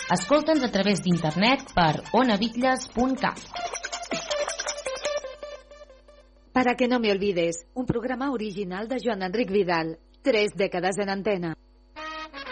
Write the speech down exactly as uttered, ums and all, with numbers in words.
Escolta'ns a través d'internet per ona bitlles punt cat. Para que no me olvides, un programa original de Joan Enric Vidal. Tres dècades en antena.